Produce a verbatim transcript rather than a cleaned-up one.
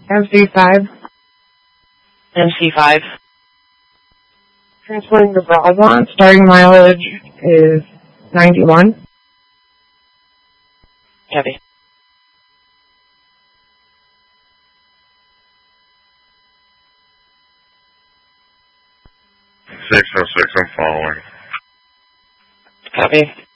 M C five. M C five. Transporting to Brabant. Starting mileage is ninety-one. Copy. six oh six, I'm following. Copy.